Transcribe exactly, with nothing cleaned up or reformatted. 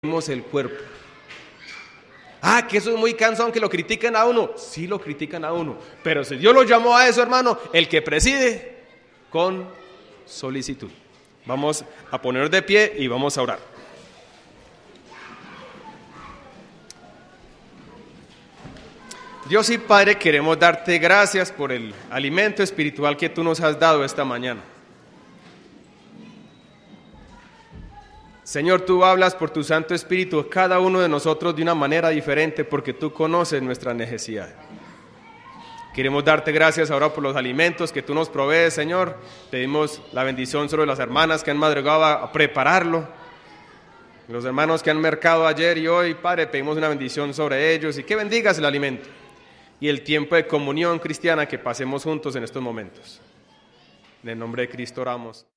el cuerpo. Ah, que eso es muy cansón, que lo critican a uno. Sí lo critican a uno, pero si Dios lo llamó a eso, hermano, el que preside con solicitud. Vamos a ponernos de pie y vamos a orar. Dios y Padre, queremos darte gracias por el alimento espiritual que tú nos has dado esta mañana. Señor, tú hablas por tu Santo Espíritu a cada uno de nosotros de una manera diferente porque tú conoces nuestras necesidades. Queremos darte gracias ahora por los alimentos que tú nos provees, Señor. Pedimos la bendición sobre las hermanas que han madrugado a prepararlo. Los hermanos que han mercado ayer y hoy, Padre, pedimos una bendición sobre ellos y que bendigas el alimento y el tiempo de comunión cristiana que pasemos juntos en estos momentos. En el nombre de Cristo oramos.